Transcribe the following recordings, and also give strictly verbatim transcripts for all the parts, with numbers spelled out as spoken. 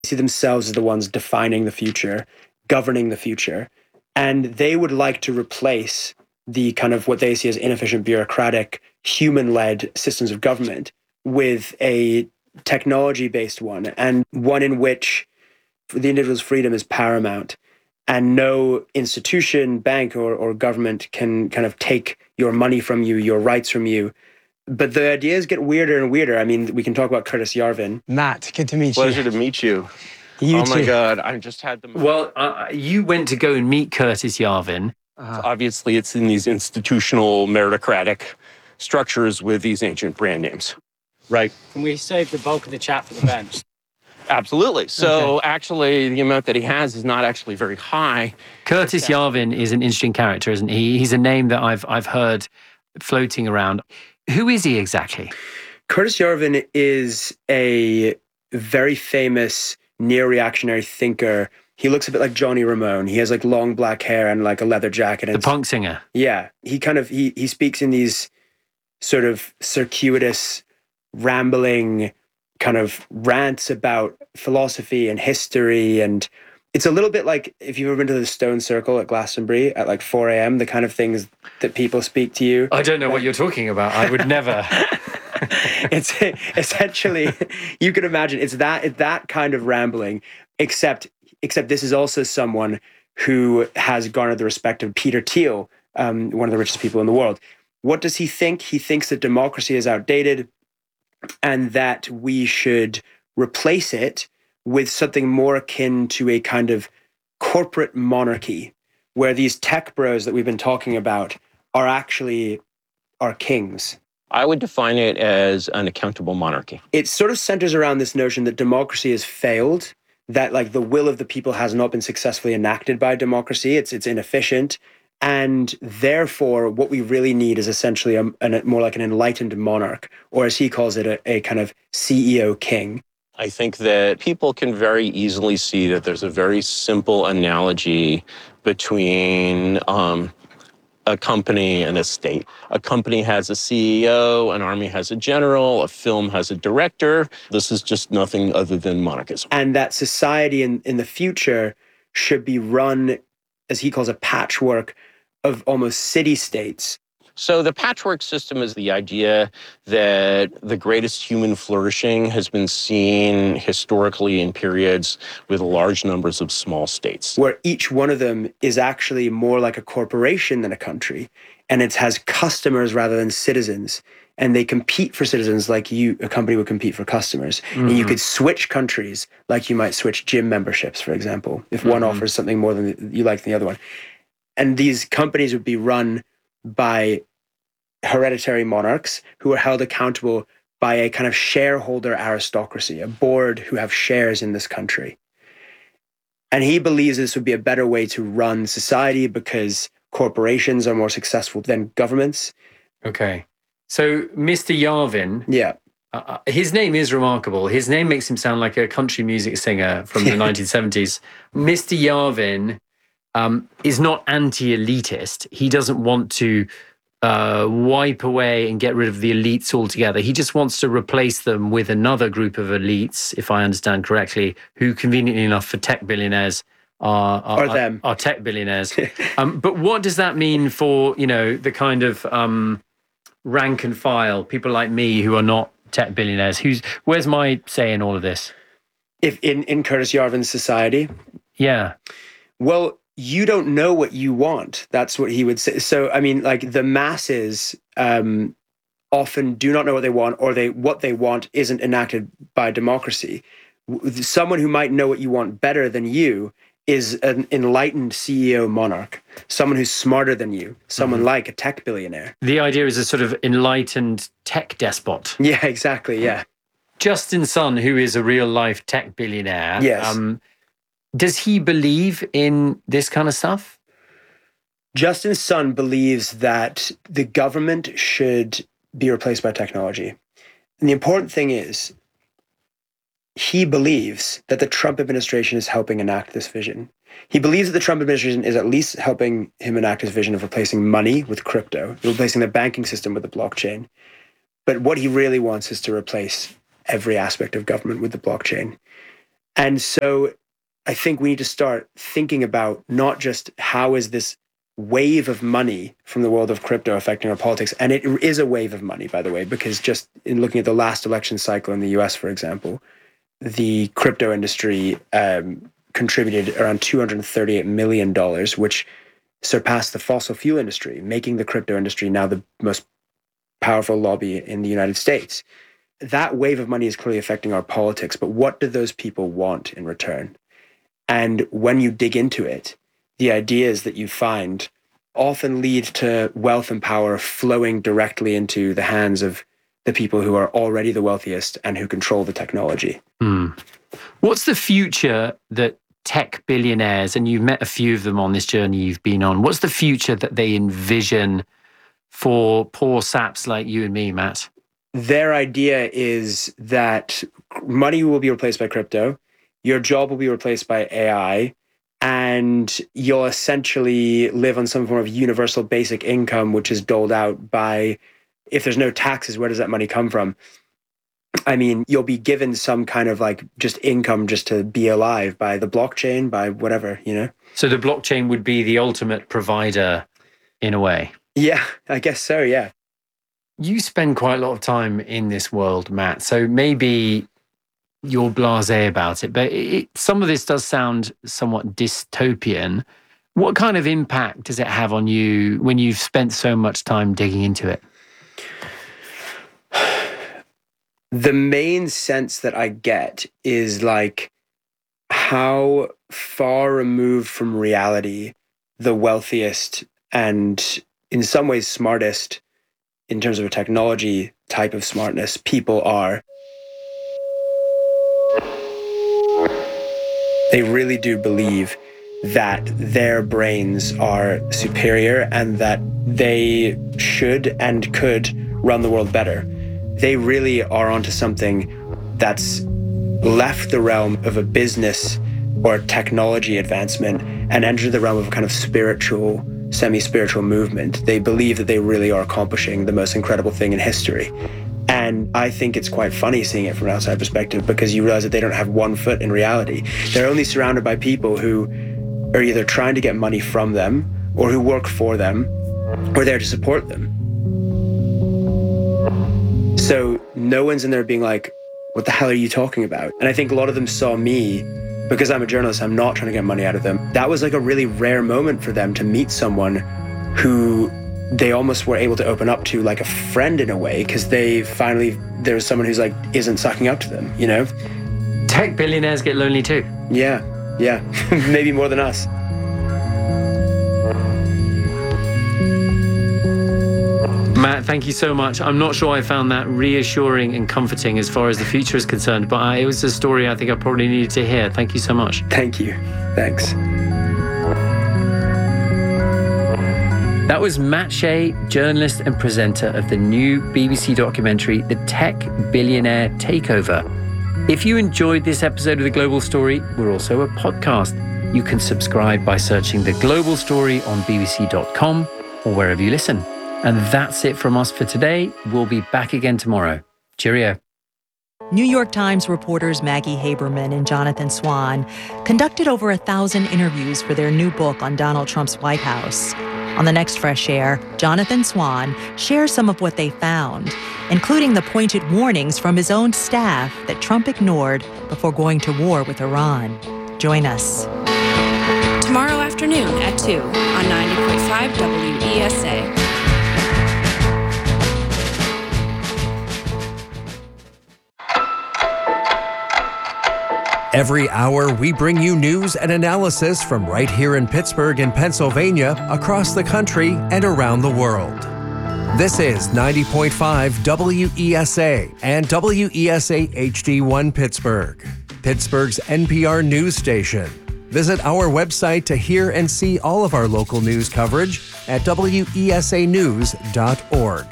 see themselves as the ones defining the future, governing the future. And they would like to replace the kind of what they see as inefficient, bureaucratic, human-led systems of government with a technology-based one, and one in which the individual's freedom is paramount, and no institution, bank, or, or government can kind of take your money from you, your rights from you. But the ideas get weirder and weirder. I mean, we can talk about Curtis Yarvin. Matt, good to meet Pleasure you. Pleasure to meet you. You oh too. my God, I just had the... Well, uh, you went to go and meet Curtis Yarvin. Uh, Obviously, it's in these institutional meritocratic structures with these ancient brand names, right? Can we save the bulk of the chat for the bench? Absolutely. So Okay. actually, the amount that he has is not actually very high. Curtis Yarvin is an interesting character, isn't he? He's a name that I've I've heard floating around. Who is he exactly? Curtis Yarvin is a very famous neo-reactionary thinker. He looks a bit like Johnny Ramone. He has like long black hair and like a leather jacket. And the punk singer. Yeah. He kind of, he he speaks in these sort of circuitous, rambling kind of rants about philosophy and history. And it's a little bit like if you've ever been to the Stone Circle at Glastonbury at like four a.m., the kind of things that people speak to you. I don't know what you're talking about. I would never. It's essentially, you can imagine, it's that it's that kind of rambling, except except this is also someone who has garnered the respect of Peter Thiel, um, one of the richest people in the world. What does he think? He thinks that democracy is outdated and that we should replace it with something more akin to a kind of corporate monarchy, where these tech bros that we've been talking about are actually our kings. I would define it as an accountable monarchy. It sort of centers around this notion that democracy has failed, that like the will of the people has not been successfully enacted by democracy. It's it's inefficient. And therefore, what we really need is essentially a, a more like an enlightened monarch, or as he calls it, a, a kind of C E O king. I think that people can very easily see that there's a very simple analogy between um, a company and a state. A company has a C E O, an army has a general, a film has a director. This is just nothing other than monarchism. And that society in, in the future should be run, as he calls a patchwork of almost city-states. So the patchwork system is the idea that the greatest human flourishing has been seen historically in periods with large numbers of small states, where each one of them is actually more like a corporation than a country, and it has customers rather than citizens, and they compete for citizens like you, a company would compete for customers. Mm-hmm. And you could switch countries like you might switch gym memberships, for example, if one mm-hmm. offers something more than you like than the other one. And these companies would be run by hereditary monarchs who are held accountable by a kind of shareholder aristocracy, a board who have shares in this country. And he believes this would be a better way to run society because corporations are more successful than governments. Okay. So Mister Yarvin, yeah, uh, his name is remarkable. His name makes him sound like a country music singer from the nineteen seventies. Mister Yarvin um, is not anti-elitist. He doesn't want to Uh, wipe away and get rid of the elites altogether. He just wants to replace them with another group of elites, if I understand correctly, who conveniently enough for tech billionaires are, are, are, them. are, are tech billionaires. um, but what does that mean for, you know, the kind of um, rank and file, people like me who are not tech billionaires? Who's Where's my say in all of this? If in, in Curtis Yarvin's society? Yeah. Well, you don't know what you want. That's what he would say. So, I mean, like the masses um, often do not know what they want, or they what they want isn't enacted by democracy. Someone who might know what you want better than you is an enlightened C E O monarch, someone who's smarter than you, someone mm-hmm. like a tech billionaire. The idea is a sort of enlightened tech despot. Yeah, exactly, yeah. Justin Sun, who is a real-life tech billionaire, yes. Um, does he believe in this kind of stuff? Justin Sun believes that the government should be replaced by technology. And the important thing is, he believes that the Trump administration is helping enact this vision. He believes that the Trump administration is at least helping him enact his vision of replacing money with crypto, replacing the banking system with the blockchain. But what he really wants is to replace every aspect of government with the blockchain. And so I think we need to start thinking about not just how is this wave of money from the world of crypto affecting our politics. And it is a wave of money, by the way, because just in looking at the last election cycle in the U S, for example, the crypto industry um, contributed around two hundred thirty-eight million dollars, which surpassed the fossil fuel industry, making the crypto industry now the most powerful lobby in the United States. That wave of money is clearly affecting our politics, but what do those people want in return? And when you dig into it, the ideas that you find often lead to wealth and power flowing directly into the hands of the people who are already the wealthiest and who control the technology. Mm. What's the future that tech billionaires, and you've met a few of them on this journey you've been on, what's the future that they envision for poor saps like you and me, Matt? Their idea is that money will be replaced by crypto, your job will be replaced by A I, and you'll essentially live on some form of universal basic income, which is doled out by, if there's no taxes, where does that money come from? I mean, you'll be given some kind of like just income just to be alive by the blockchain, by whatever, you know? So the blockchain would be the ultimate provider in a way. Yeah, I guess so, yeah. You spend quite a lot of time in this world, Matt, so maybe you're blasé about it, but it, some of this does sound somewhat dystopian. What kind of impact does it have on you when you've spent so much time digging into it? The main sense that I get is like how far removed from reality the wealthiest and in some ways smartest in terms of a technology type of smartness people are. They really do believe that their brains are superior and that they should and could run the world better. They really are onto something that's left the realm of a business or technology advancement and entered the realm of a kind of spiritual, semi-spiritual movement. They believe that they really are accomplishing the most incredible thing in history. And I think it's quite funny seeing it from an outside perspective because you realize that they don't have one foot in reality. They're only surrounded by people who are either trying to get money from them or who work for them or there to support them. So no one's in there being like, what the hell are you talking about? And I think a lot of them saw me, because I'm a journalist, I'm not trying to get money out of them. That was like a really rare moment for them to meet someone who they almost were able to open up to like a friend in a way, because they finally, there was someone who's like, isn't sucking up to them, you know? Tech billionaires get lonely too. Yeah, yeah, maybe more than us. Matt, thank you so much. I'm not sure I found that reassuring and comforting as far as the future is concerned, but I, it was a story I think I probably needed to hear. Thank you so much. Thank you. Thanks. That was Matt Shea, journalist and presenter of the new B B C documentary, The Tech Billionaire Takeover. If you enjoyed this episode of The Global Story, we're also a podcast. You can subscribe by searching The Global Story on b b c dot com or wherever you listen. And that's it from us for today. We'll be back again tomorrow. Cheerio. New York Times reporters Maggie Haberman and Jonathan Swan conducted over a thousand interviews for their new book on Donald Trump's White House. On the next Fresh Air, Jonathan Swan shares some of what they found, including the pointed warnings from his own staff that Trump ignored before going to war with Iran. Join us. Tomorrow afternoon at two on ninety point five W E S A. Every hour, we bring you news and analysis from right here in Pittsburgh and Pennsylvania, across the country, and around the world. This is ninety point five W E S A and W E S A H D one Pittsburgh, Pittsburgh's N P R news station. Visit our website to hear and see all of our local news coverage at W E S A news dot org.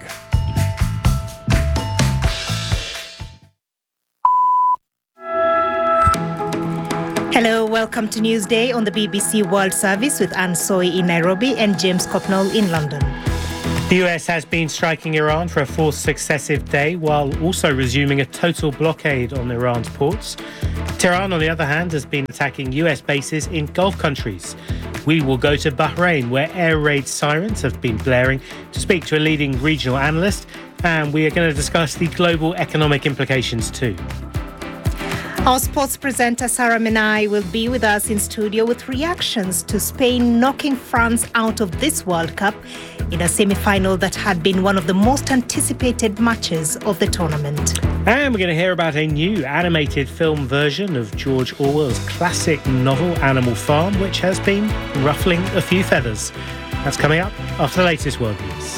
Hello, welcome to Newsday on the B B C World Service with Anne Soy in Nairobi and James Copnall in London. The U S has been striking Iran for a fourth successive day while also resuming a total blockade on Iran's ports. Tehran, on the other hand, has been attacking U S bases in Gulf countries. We will go to Bahrain, where air raid sirens have been blaring, to speak to a leading regional analyst, and we are going to discuss the global economic implications too. Our sports presenter Sarah Menai will be with us in studio with reactions to Spain knocking France out of this World Cup in a semi-final that had been one of the most anticipated matches of the tournament. And we're going to hear about a new animated film version of George Orwell's classic novel Animal Farm, which has been ruffling a few feathers. That's coming up after the latest world news.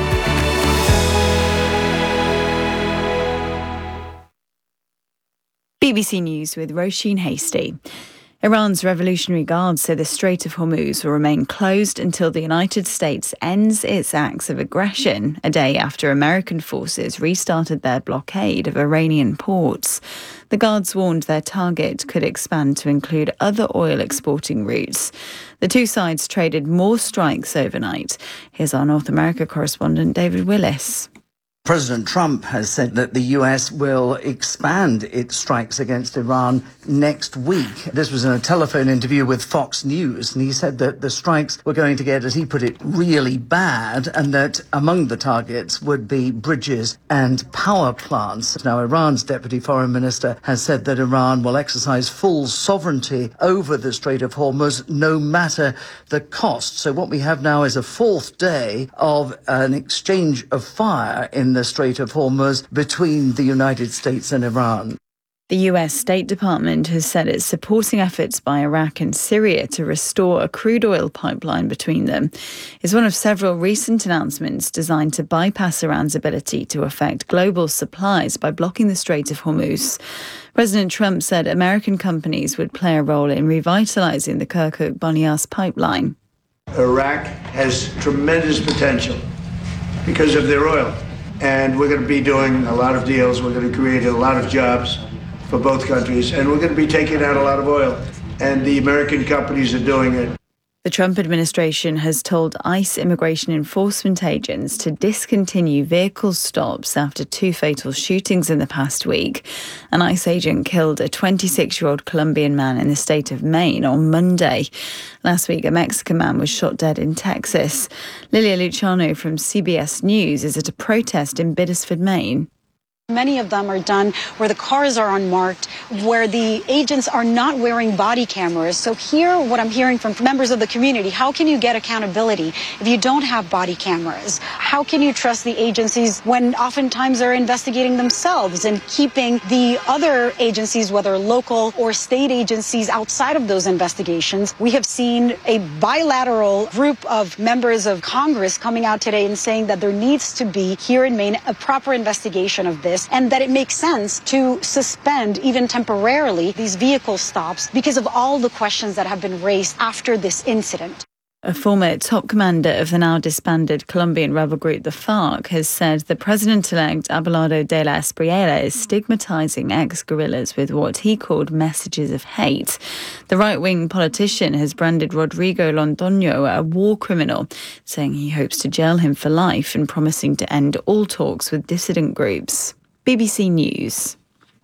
B B C News with Roisin Hasty. Iran's Revolutionary Guards say the Strait of Hormuz will remain closed until the United States ends its acts of aggression, a day after American forces restarted their blockade of Iranian ports. The Guards warned their target could expand to include other oil exporting routes. The two sides traded more strikes overnight. Here's our North America correspondent David Willis. President Trump has said that the U S will expand its strikes against Iran next week. This was in a telephone interview with Fox News, and he said that the strikes were going to get, as he put it, really bad, and that among the targets would be bridges and power plants. Now, Iran's deputy foreign minister has said that Iran will exercise full sovereignty over the Strait of Hormuz, no matter the cost. So what we have now is a fourth day of an exchange of fire in the Strait of Hormuz between the United States and Iran. The U S State Department has said it's supporting efforts by Iraq and Syria to restore a crude oil pipeline between them. It's one of several recent announcements designed to bypass Iran's ability to affect global supplies by blocking the Strait of Hormuz. President Trump said American companies would play a role in revitalizing the Kirkuk-Banias pipeline. Iraq has tremendous potential because of their oil. And we're going to be doing a lot of deals. We're going to create a lot of jobs for both countries. And we're going to be taking out a lot of oil. And the American companies are doing it. The Trump administration has told ICE immigration enforcement agents to discontinue vehicle stops after two fatal shootings in the past week. An ICE agent killed a twenty-six-year-old Colombian man in the state of Maine on Monday. Last week, a Mexican man was shot dead in Texas. Lilia Luciano from C B S News is at a protest in Biddisford, Maine. Many of them are done where the cars are unmarked, where the agents are not wearing body cameras. So here, what I'm hearing from members of the community, how can you get accountability if you don't have body cameras? How can you trust the agencies when oftentimes they're investigating themselves and keeping the other agencies, whether local or state agencies, outside of those investigations? We have seen a bilateral group of members of Congress coming out today and saying that there needs to be here in Maine a proper investigation of this, and that it makes sense to suspend, even temporarily, these vehicle stops because of all the questions that have been raised after this incident. A former top commander of the now disbanded Colombian rebel group, the FARC, has said the president-elect Abelardo de la Espriella is stigmatizing ex-guerrillas with what he called messages of hate. The right-wing politician has branded Rodrigo Londoño a war criminal, saying he hopes to jail him for life and promising to end all talks with dissident groups. B B C News.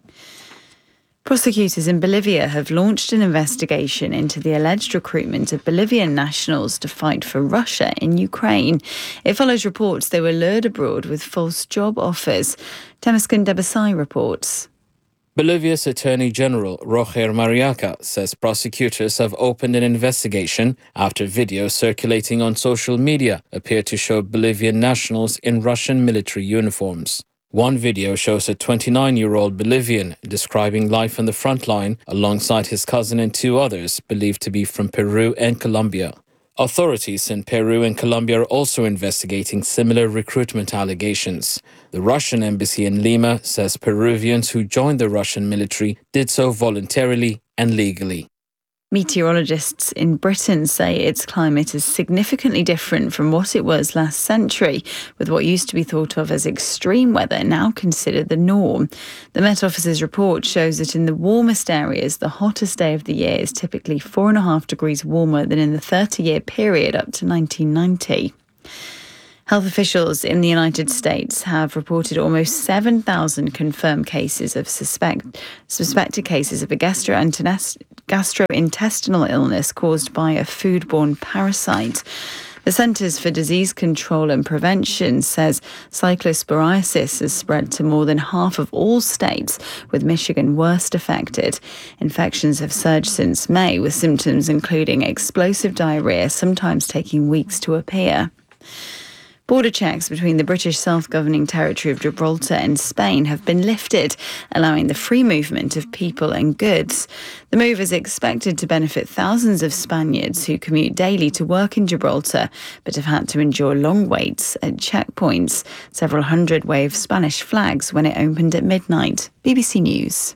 Prosecutors in Bolivia have launched an investigation into the alleged recruitment of Bolivian nationals to fight for Russia in Ukraine. It follows reports they were lured abroad with false job offers. Temesgen Debesay reports. Bolivia's Attorney General Roger Mariaca says prosecutors have opened an investigation after videos circulating on social media appear to show Bolivian nationals in Russian military uniforms. One video shows a twenty-nine-year-old Bolivian describing life on the front line alongside his cousin and two others believed to be from Peru and Colombia. Authorities in Peru and Colombia are also investigating similar recruitment allegations. The Russian embassy in Lima says Peruvians who joined the Russian military did so voluntarily and legally. Meteorologists in Britain say its climate is significantly different from what it was last century, with what used to be thought of as extreme weather now considered the norm. The Met Office's report shows that in the warmest areas, the hottest day of the year is typically four and a half degrees warmer than in the thirty-year period up to nineteen ninety. Health officials in the United States have reported almost seven thousand confirmed cases of suspect, suspected cases of a gastrointestinal illness caused by a foodborne parasite. The Centers for Disease Control and Prevention says cyclosporiasis has spread to more than half of all states, with Michigan worst affected. Infections have surged since May, with symptoms including explosive diarrhea, sometimes taking weeks to appear. Border checks between the British self-governing territory of Gibraltar and Spain have been lifted, allowing the free movement of people and goods. The move is expected to benefit thousands of Spaniards who commute daily to work in Gibraltar, but have had to endure long waits at checkpoints. Several hundred waved Spanish flags when it opened at midnight. B B C News.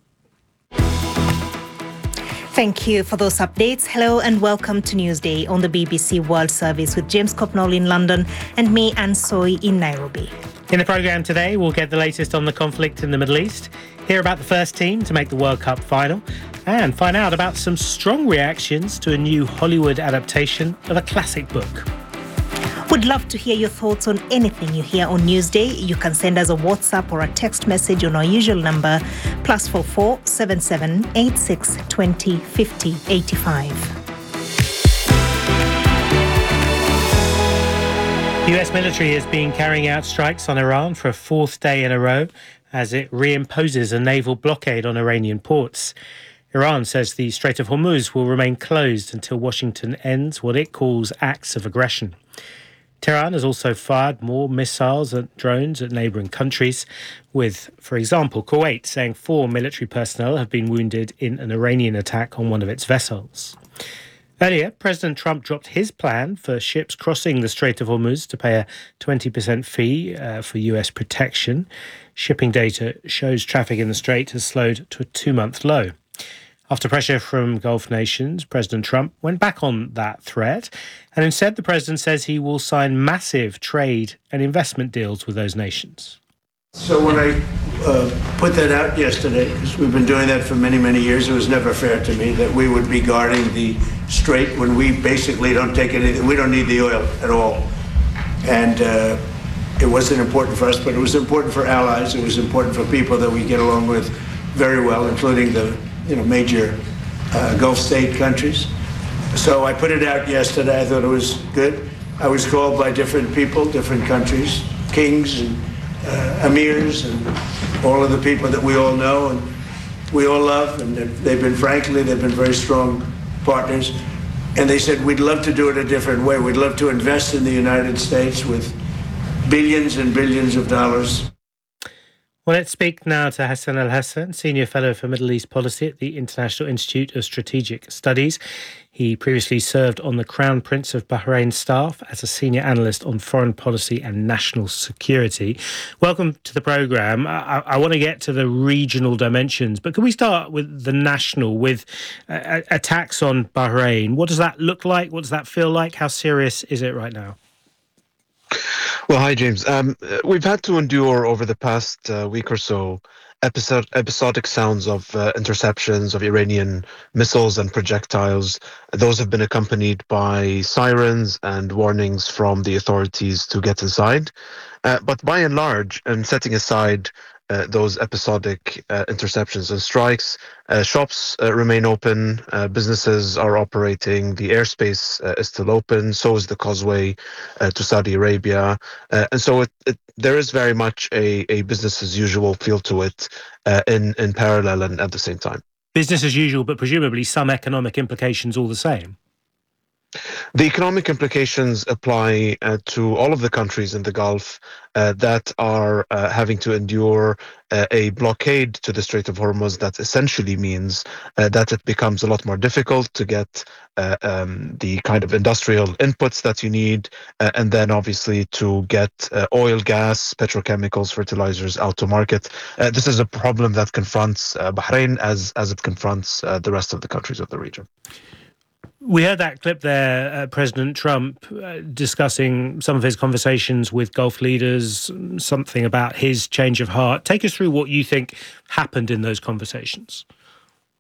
Thank you for those updates. Hello and welcome to Newsday on the B B C World Service with James Copnall in London and me, Anne Soy, in Nairobi. In the programme today, we'll get the latest on the conflict in the Middle East, hear about the first team to make the World Cup final, and find out about some strong reactions to a new Hollywood adaptation of a classic book. Would love to hear your thoughts on anything you hear on Newsday. You can send us a WhatsApp or a text message on our usual number, plus four four seven seven eight six twenty fifty eighty-five. U S military has been carrying out strikes on Iran for a fourth day in a row as it reimposes a naval blockade on Iranian ports. Iran says the Strait of Hormuz will remain closed until Washington ends what it calls acts of aggression. Tehran has also fired more missiles and drones at neighbouring countries, with, for example, Kuwait saying four military personnel have been wounded in an Iranian attack on one of its vessels. Earlier, President Trump dropped his plan for ships crossing the Strait of Hormuz to pay a twenty percent fee uh, for U S protection. Shipping data shows traffic in the strait has slowed to a two-month low. After pressure from Gulf nations, President Trump went back on that threat, and instead the president says he will sign massive trade and investment deals with those nations. So when I uh, put that out yesterday, because we've been doing that for many, many years, it was never fair to me that we would be guarding the strait when we basically don't take anything. We don't need the oil at all. And uh, it wasn't important for us, but it was important for allies. It was important for people that we get along with very well, including the you know, major uh, Gulf state countries. So I put it out yesterday. I thought it was good. I was called by different people, different countries, kings and uh, emirs and all of the people that we all know and we all love. And they've been, frankly, they've been very strong partners. And they said, we'd love to do it a different way. We'd love to invest in the United States with billions and billions of dollars. Well, let's speak now to Hassan Al-Hassan, Senior Fellow for Middle East Policy at the International Institute of Strategic Studies. He previously served on the Crown Prince of Bahrain staff as a senior analyst on foreign policy and national security. Welcome to the programme. I, I want to get to the regional dimensions, but can we start with the national, with uh, attacks on Bahrain? What does that look like? What does that feel like? How serious is it right now? Well, hi, James. Um, we've had to endure over the past uh, week or so episode, episodic sounds of uh, interceptions of Iranian missiles and projectiles. Those have been accompanied by sirens and warnings from the authorities to get inside. Uh, but by and large, and setting aside uh, those episodic uh, interceptions and strikes, uh, shops uh, remain open, uh, businesses are operating, the airspace uh, is still open, so is the causeway uh, to Saudi Arabia. Uh, and so it, it, there is very much a, a business as usual feel to it uh, in, in parallel and at the same time. Business as usual, but presumably some economic implications all the same. The economic implications apply uh, to all of the countries in the Gulf uh, that are uh, having to endure uh, a blockade to the Strait of Hormuz that essentially means uh, that it becomes a lot more difficult to get uh, um, the kind of industrial inputs that you need, uh, and then obviously to get uh, oil, gas, petrochemicals, fertilizers out to market. Uh, this is a problem that confronts uh, Bahrain as, as it confronts uh, the rest of the countries of the region. We heard that clip there, uh, President Trump uh, discussing some of his conversations with Gulf leaders, something about his change of heart. Take us through what you think happened in those conversations.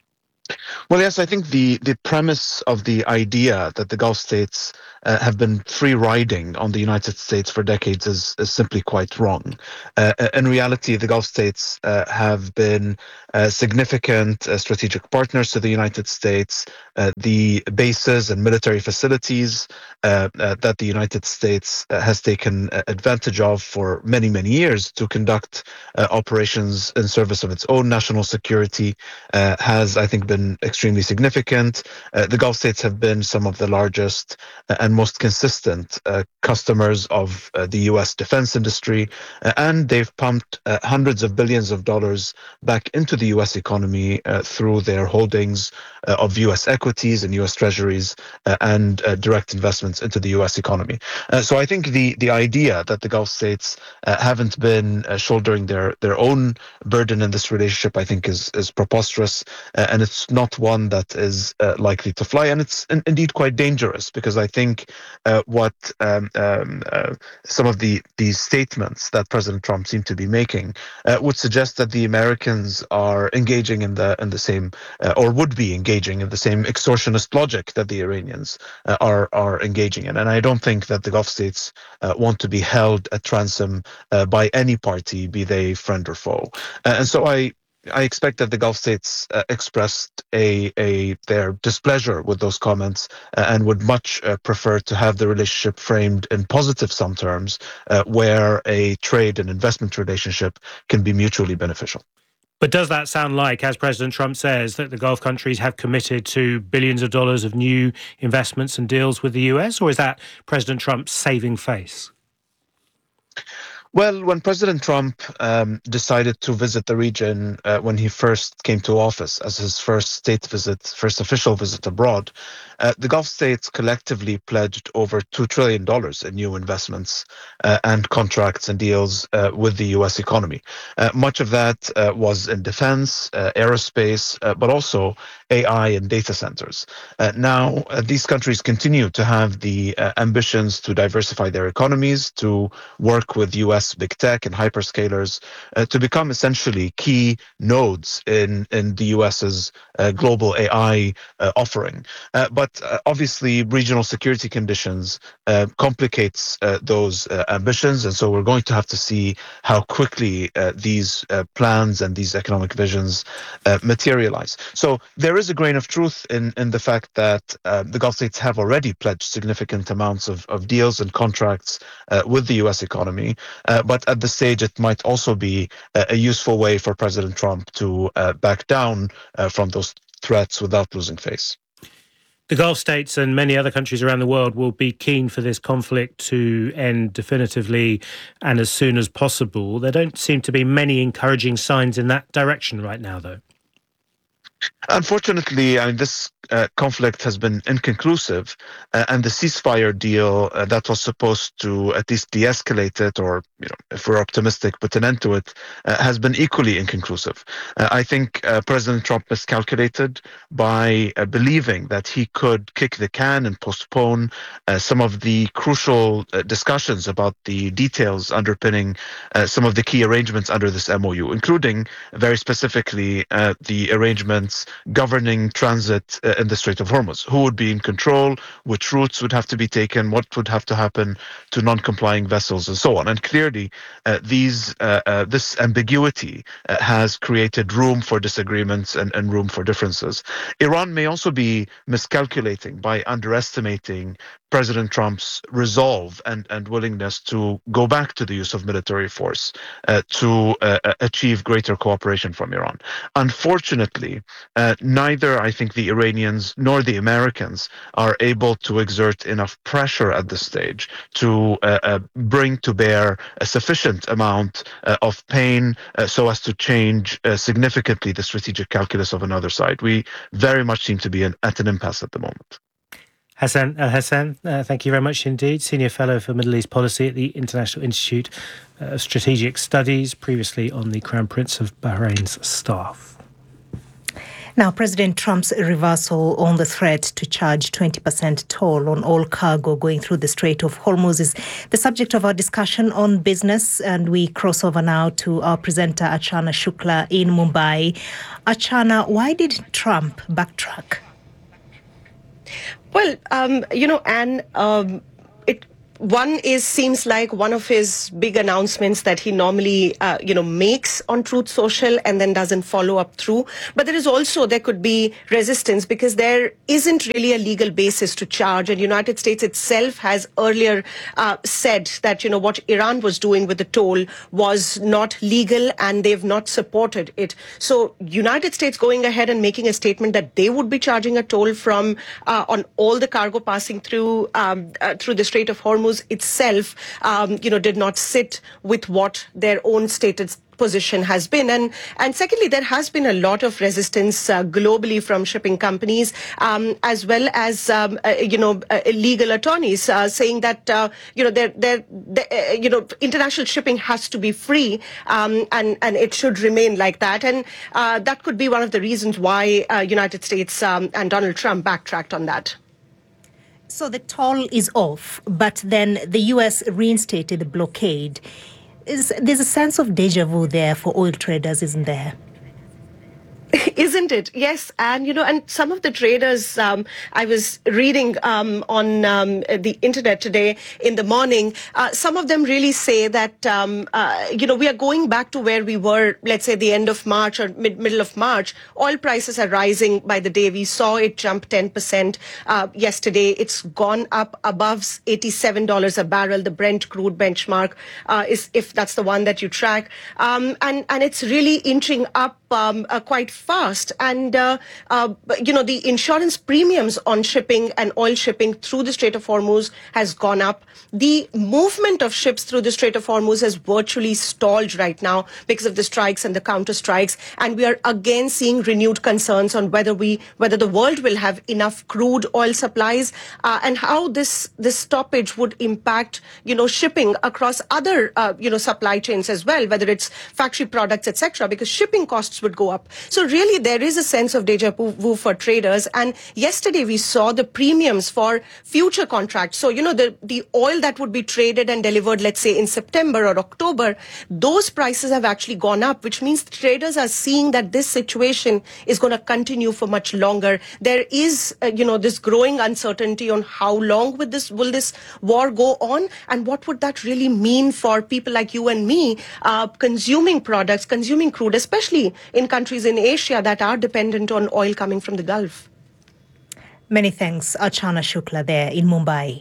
Well, yes, I think the, the premise of the idea that the Gulf states uh, have been free riding on the United States for decades is, is simply quite wrong. Uh, in reality, the Gulf states uh, have been uh, significant uh, strategic partners to the United States. Uh, the bases and military facilities uh, uh, that the United States uh, has taken advantage of for many, many years to conduct uh, operations in service of its own national security uh, has, I think, been extremely significant. Uh, the Gulf states have been some of the largest uh, and most consistent uh, customers of uh, the U S defense industry, uh, and they've pumped uh, hundreds of billions of dollars back into the U S economy uh, through their holdings uh, of U S equities and U S treasuries uh, and uh, direct investments into the U S economy. Uh, so I think the the idea that the Gulf states uh, haven't been uh, shouldering their their own burden in this relationship, I think, is is preposterous, uh, and it's not one that is uh, likely to fly, and it's in, indeed quite dangerous, because I think uh, what um, um, uh, some of the these statements that President Trump seemed to be making uh, would suggest that the Americans are engaging in the in the same uh, or would be engaging in the same extortionist logic that the Iranians uh, are are engaging in, and I don't think that the Gulf states uh, want to be held at ransom uh, by any party, be they friend or foe, uh, and so I. I expect that the Gulf states uh, expressed a, a their displeasure with those comments uh, and would much uh, prefer to have the relationship framed in positive sum terms, uh, where a trade and investment relationship can be mutually beneficial. But does that sound like, as President Trump says, that the Gulf countries have committed to billions of dollars of new investments and deals with the U S, or is that President Trump's saving face? Well, when President Trump um, decided to visit the region uh, when he first came to office as his first state visit, first official visit abroad, uh, the Gulf states collectively pledged over two trillion dollars in new investments uh, and contracts and deals uh, with the U S economy. Uh, much of that uh, was in defense, uh, aerospace, uh, but also A I and data centers. Uh, now, uh, these countries continue to have the uh, ambitions to diversify their economies, to work with U S big tech and hyperscalers uh, to become essentially key nodes in, in the US's uh, global A I uh, offering. Uh, but uh, obviously, regional security conditions uh, complicates uh, those uh, ambitions, and so we're going to have to see how quickly uh, these uh, plans and these economic visions uh, materialize. So there is a grain of truth in, in the fact that uh, the Gulf states have already pledged significant amounts of, of deals and contracts uh, with the U S economy. Uh, but at this stage, it might also be a, a useful way for President Trump to uh, back down uh, from those threats without losing face. The Gulf states and many other countries around the world will be keen for this conflict to end definitively and as soon as possible. There don't seem to be many encouraging signs in that direction right now, though. Unfortunately, I mean, this uh, conflict has been inconclusive, uh, and the ceasefire deal uh, that was supposed to at least de-escalate it, or, you know, if we're optimistic, put an end to it, uh, has been equally inconclusive. Uh, I think uh, President Trump miscalculated by uh, believing that he could kick the can and postpone uh, some of the crucial uh, discussions about the details underpinning uh, some of the key arrangements under this M O U, including very specifically uh, the arrangements governing transit uh, in the Strait of Hormuz. Who would be in control, which routes would have to be taken, what would have to happen to non-complying vessels, and so on. And clearly, uh, these uh, uh, this ambiguity uh, has created room for disagreements and, and room for differences. Iran may also be miscalculating by underestimating President Trump's resolve and, and willingness to go back to the use of military force uh, to uh, achieve greater cooperation from Iran. Unfortunately, uh, neither, I think, the Iranians nor the Americans are able to exert enough pressure at this stage to uh, uh, bring to bear a sufficient amount uh, of pain uh, so as to change uh, significantly the strategic calculus of another side. We very much seem to be in, at an impasse at the moment. Hassan Al-Hassan, uh, thank you very much indeed. Senior Fellow for Middle East Policy at the International Institute of Strategic Studies, previously on the Crown Prince of Bahrain's staff. Now, President Trump's reversal on the threat to charge twenty percent toll on all cargo going through the Strait of Hormuz is the subject of our discussion on business. And we cross over now to our presenter, Archana Shukla in Mumbai. Archana, why did Trump backtrack? Well, um, you know, Anne, um, it one is seems like one of his big announcements that he normally, uh, you know, makes on Truth Social and then doesn't follow up through. But there is also, there could be resistance because there isn't really a legal basis to charge. And the United States itself has earlier uh, said that, you know, what Iran was doing with the toll was not legal and they've not supported it. So United States going ahead and making a statement that they would be charging a toll from uh, on all the cargo passing through um, uh, through the Strait of Hormuz itself, um, you know, did not sit with what their own stated position has been. And and secondly, there has been a lot of resistance uh, globally from shipping companies, um, as well as, um, uh, you know, uh, legal attorneys uh, saying that, uh, you know, they're, they're, they're, uh, you know, international shipping has to be free um, and, and it should remain like that. And uh, that could be one of the reasons why uh, United States um, and Donald Trump backtracked on that. So the toll is off, but then the U S reinstated the blockade. Is, there's a sense of deja vu there for oil traders, isn't there? Isn't it? Yes. And, you know, and some of the traders, um, I was reading um, on um, the internet today in the morning, uh, some of them really say that, um, uh, you know, we are going back to where we were, let's say, the end of March or mid middle of March. Oil prices are rising by the day. We saw it jump ten percent uh, yesterday. It's gone up above eighty-seven dollars a barrel. The Brent crude benchmark uh, is, if that's the one that you track. Um, and, and it's really inching up um, uh, quite fast. And, uh, uh, you know, the insurance premiums on shipping and oil shipping through the Strait of Hormuz has gone up. The movement of ships through the Strait of Hormuz has virtually stalled right now because of the strikes and the counter strikes. And we are again seeing renewed concerns on whether we, whether the world will have enough crude oil supplies uh, and how this, this stoppage would impact, you know, shipping across other, uh, you know, supply chains as well, whether it's factory products, et cetera, because shipping costs would go up. So really, there is a sense of deja vu for traders. And yesterday we saw the premiums for future contracts. So, you know, the, the oil that would be traded and delivered, let's say in September or October, those prices have actually gone up, which means traders are seeing that this situation is going to continue for much longer. There is, uh, you know, this growing uncertainty on how long with this will this war go on, and what would that really mean for people like you and me uh, consuming products, consuming crude, especially in countries in Asia that are dependent on oil coming from the Gulf. Many thanks, Archana Shukla there in Mumbai.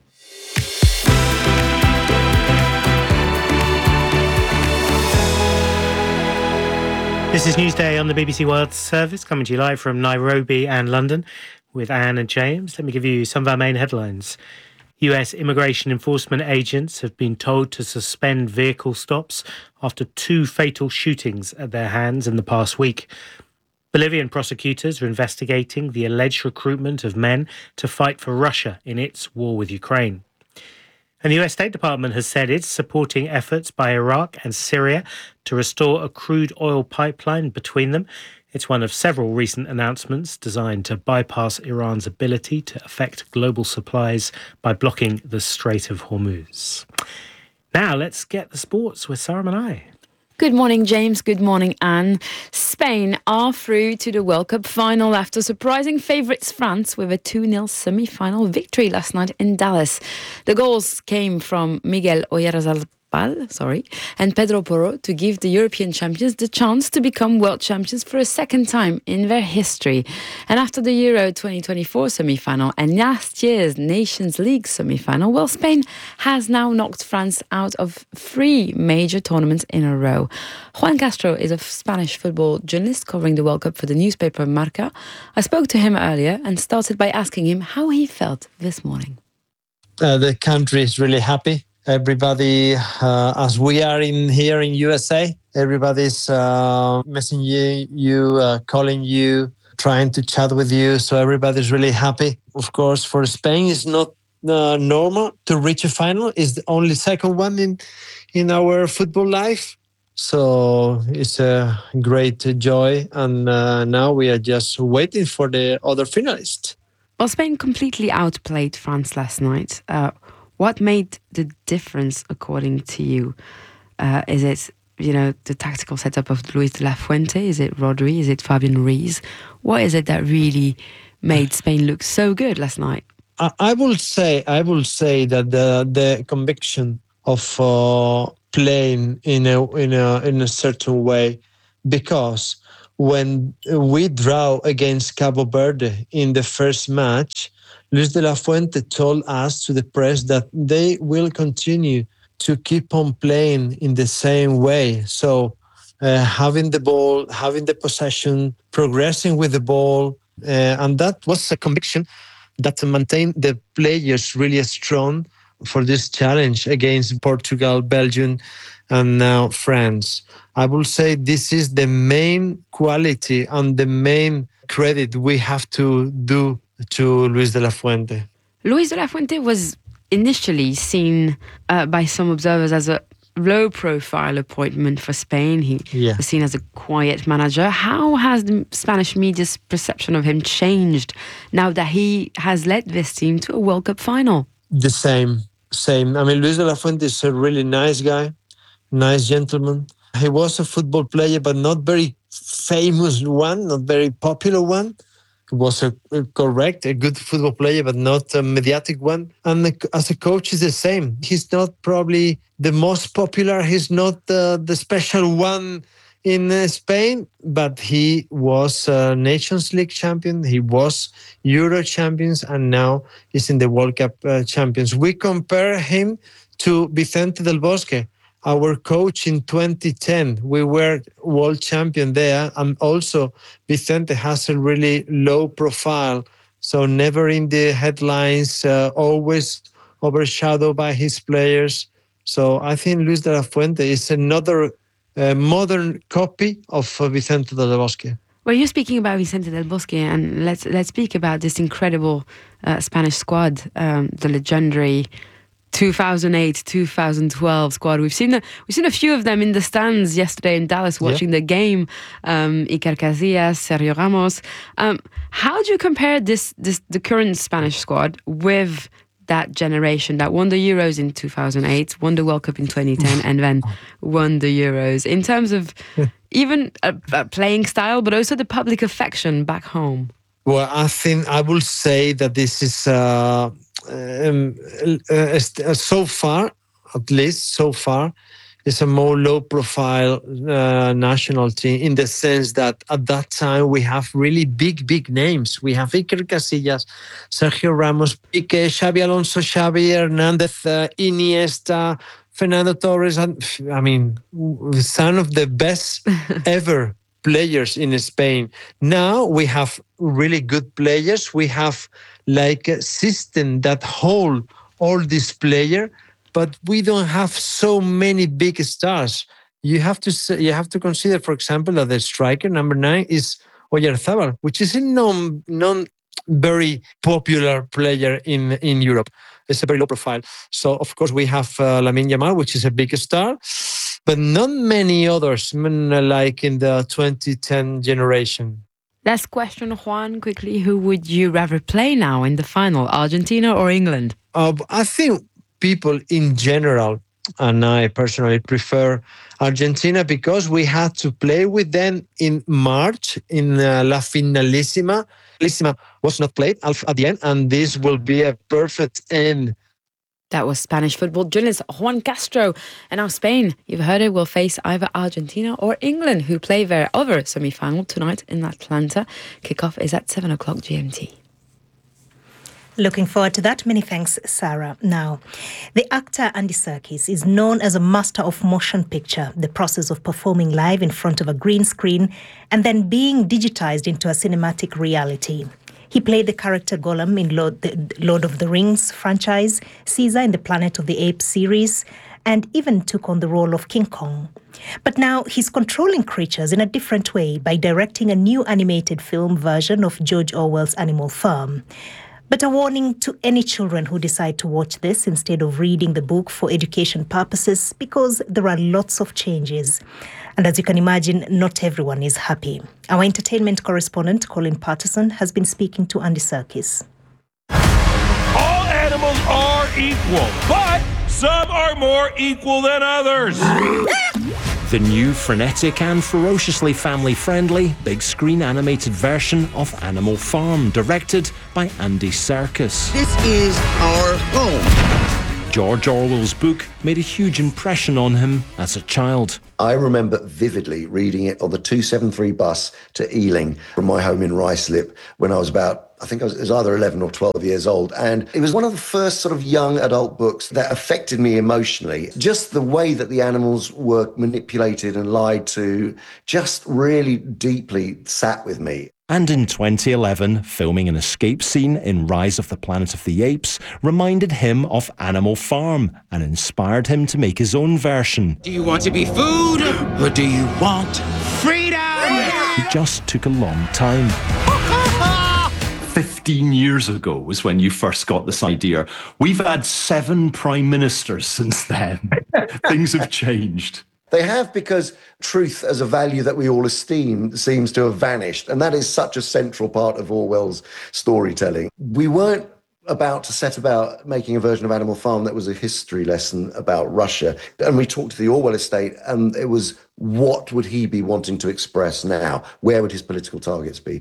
This is Newsday on the B B C World Service, coming to you live from Nairobi and London with Anne and James. Let me give you some of our main headlines. U S immigration enforcement agents have been told to suspend vehicle stops after two fatal shootings at their hands in the past week. Bolivian prosecutors are investigating the alleged recruitment of men to fight for Russia in its war with Ukraine. And the U S State Department has said it's supporting efforts by Iraq and Syria to restore a crude oil pipeline between them. It's one of several recent announcements designed to bypass Iran's ability to affect global supplies by blocking the Strait of Hormuz. Now let's get the sports with Sarah Manai. Good morning, James. Good morning, Anne. Spain are through to the World Cup final after surprising favourites France with a two nil semi-final victory last night in Dallas. The goals came from Miguel Oyarzabal, sorry, and Pedro Porro to give the European champions the chance to become world champions for a second time in their history. And after the Euro twenty twenty-four semi-final and last year's Nations League semi-final, well, Spain has now knocked France out of three major tournaments in a row. Juan Castro is a Spanish football journalist covering the World Cup for the newspaper Marca. I spoke to him earlier and started by asking him how he felt this morning. Uh, the country is really happy. Everybody, uh, as we are in here in U S A, everybody's uh, messaging you, uh, calling you, trying to chat with you. So everybody's really happy. Of course, for Spain, it's not uh, normal to reach a final. It's the only second one in in our football life. So it's a great joy. And uh, now we are just waiting for the other finalists. Well, Spain completely outplayed France last night. Uh, what made the difference, according to you? Uh, is it, you know, the tactical setup of Luis de la Fuente? Is it Rodri? Is it Fabian Ruiz? What is it that really made Spain look so good last night? I, I will say, I will say that the the conviction of uh, playing in a in a in a certain way, because when we draw against Cabo Verde in the first match, Luis de la Fuente told us to the press that they will continue to keep on playing in the same way. So uh, having the ball, having the possession, progressing with the ball, uh, and that was a conviction that maintained the players really strong for this challenge against Portugal, Belgium, and now France. I will say this is the main quality and the main credit we have to do to Luis de la Fuente. Luis de la Fuente was initially seen uh, by some observers as a low-profile appointment for Spain. He yeah. was seen as a quiet manager. How has the Spanish media's perception of him changed now that he has led this team to a World Cup final? The same, same. I mean, Luis de la Fuente is a really nice guy, nice gentleman. He was a football player, but not very famous one, not very popular one. He was a, a correct, a good football player, but not a mediatic one. And the, as a coach, is the same. He's not probably the most popular. He's not uh, the special one in uh, Spain, but he was a Nations League champion. He was Euro champions, and now he's in the World Cup uh, champions. We compare him to Vicente del Bosque, our coach in twenty ten. We were world champion there, and also Vicente has a really low profile, so never in the headlines, uh, always overshadowed by his players. So I think Luis de la Fuente is another uh, modern copy of uh, Vicente del Bosque. Well, you're speaking about Vicente del Bosque, and let's let's speak about this incredible uh, Spanish squad, um, the legendary two thousand eight, two thousand twelve squad. We've seen a, we've seen a few of them in the stands yesterday in Dallas watching yeah. the game. Um, Iker Casillas, Sergio Ramos. Um, how do you compare this this the current Spanish squad with that generation that won the Euros in two thousand eight, won the World Cup in twenty ten, and then won the Euros in terms of even a, a playing style, but also the public affection back home? Well, I think I will say that this is. Uh, Um, uh, so far, at least so far, it's a more low-profile uh, national team in the sense that at that time we have really big, big names. We have Iker Casillas, Sergio Ramos, Piqué, Xabi Alonso, Xavi Hernandez, uh, Iniesta, Fernando Torres, and I mean, some of the best ever players in Spain. Now we have really good players. We have like a system that hold all these players, but we don't have so many big stars. You have to say, you have to consider, for example, that the striker number nine is Oyarzabal, which is a non non very popular player in in Europe. It's a very low profile. So of course we have uh, Lamine Yamal, which is a big star, but not many others like in the twenty ten generation. Last question, Juan, quickly. Who would you rather play now in the final, Argentina or England? Uh, I think people in general, and I personally prefer Argentina because we had to play with them in March in uh, La Finalissima. Finalissima was not played at the end, and this will be a perfect end. That was Spanish football journalist Juan Castro. And now Spain, you've heard it, will face either Argentina or England, who play their other semi-final tonight in Atlanta. Kickoff is at seven o'clock G M T. Looking forward to that. Many thanks, Sarah. Now, the actor Andy Serkis is known as a master of motion picture, the process of performing live in front of a green screen and then being digitized into a cinematic reality. He played the character Gollum in Lord, the Lord of the Rings franchise, Caesar in the Planet of the Apes series, and even took on the role of King Kong. But now he's controlling creatures in a different way by directing a new animated film version of George Orwell's Animal Farm. But a warning to any children who decide to watch this instead of reading the book for education purposes, because there are lots of changes. And as you can imagine, not everyone is happy. Our entertainment correspondent, Colin Patterson, has been speaking to Andy Serkis. All animals are equal, but some are more equal than others. The new, frenetic and ferociously family-friendly big-screen animated version of Animal Farm, directed by Andy Serkis. This is our home. George Orwell's book made a huge impression on him as a child. I remember vividly reading it on the two seventy-three bus to Ealing from my home in Ruislip when I was about, I think I was, it was either eleven or twelve years old. And it was one of the first sort of young adult books that affected me emotionally. Just the way that the animals were manipulated and lied to just really deeply sat with me. And in twenty eleven, filming an escape scene in Rise of the Planet of the Apes reminded him of Animal Farm and inspired him to make his own version. Do you want to be food or do you want freedom? It just took a long time. Fifteen years ago was when you first got this idea. We've had seven prime ministers since then. Things have changed. They have, because truth as a value that we all esteem seems to have vanished. And that is such a central part of Orwell's storytelling. We weren't about to set about making a version of Animal Farm that was a history lesson about Russia. And we talked to the Orwell estate, and it was, what would he be wanting to express now? Where would his political targets be?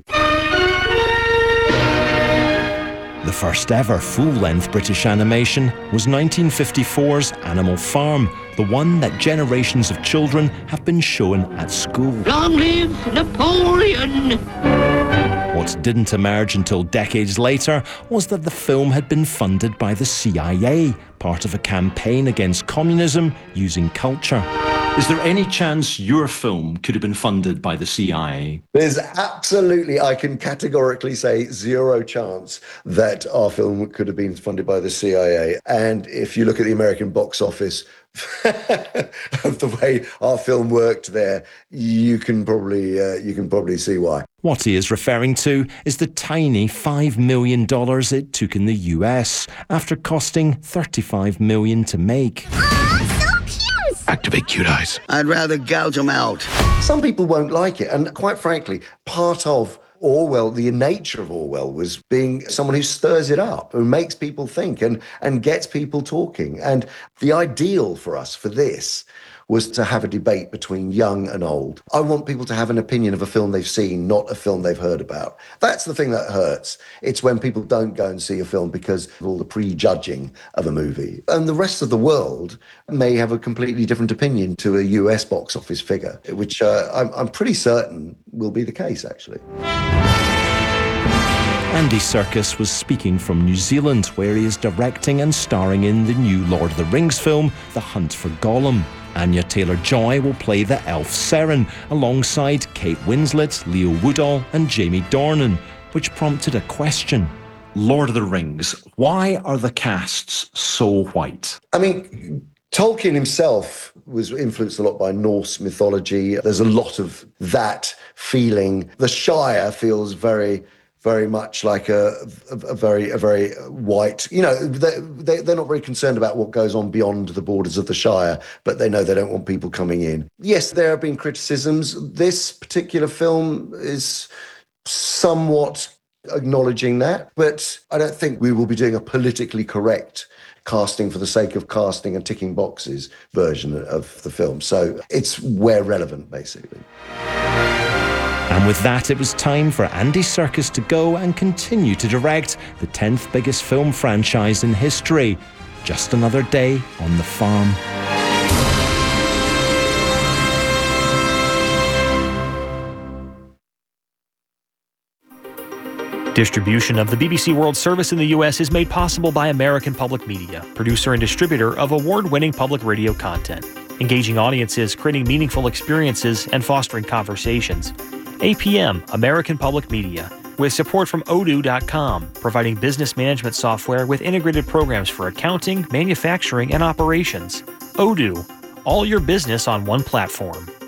The first ever full-length British animation was nineteen fifty-four's Animal Farm, the one that generations of children have been shown at school. Long live Napoleon! What didn't emerge until decades later was that the film had been funded by the C I A, part of a campaign against communism using culture. Is there any chance your film could have been funded by the C I A? There's absolutely, I can categorically say, zero chance that our film could have been funded by the C I A. And if you look at the American box office, of the way our film worked there, you can probably uh, you can probably see why. What he is referring to is the tiny five million dollars it took in the U S after costing thirty-five million dollars to make. Activate cute eyes. I'd rather gouge them out. Some people won't like it. And quite frankly, part of Orwell, the nature of Orwell, was being someone who stirs it up, who makes people think and, and gets people talking. And the ideal for us for this was to have a debate between young and old. I want people to have an opinion of a film they've seen, not a film they've heard about. That's the thing that hurts. It's when people don't go and see a film because of all the prejudging of a movie. And the rest of the world may have a completely different opinion to a U S box office figure, which uh, I'm, I'm pretty certain will be the case, actually. Andy Serkis was speaking from New Zealand, where he is directing and starring in the new Lord of the Rings film, The Hunt for Gollum. Anya Taylor-Joy will play the elf Seren alongside Kate Winslet, Leo Woodall and Jamie Dornan, which prompted a question. Lord of the Rings, why are the casts so white? I mean, Tolkien himself was influenced a lot by Norse mythology. There's a lot of that feeling. The Shire feels very... very much like a, a, a very a very white, you know, they, they, they're not very concerned about what goes on beyond the borders of the Shire, but they know they don't want people coming in. Yes, there have been criticisms. This particular film is somewhat acknowledging that, but I don't think we will be doing a politically correct casting for the sake of casting and ticking boxes version of the film. So it's where relevant, basically. And with that, it was time for Andy Serkis to go and continue to direct the tenth biggest film franchise in history. Just another day on the farm. Distribution of the B B C World Service in the U S is made possible by American Public Media, producer and distributor of award-winning public radio content, engaging audiences, creating meaningful experiences, and fostering conversations. A P M, American Public Media, with support from odoo dot com, providing business management software with integrated programs for accounting, manufacturing, and operations. Odoo, all your business on one platform.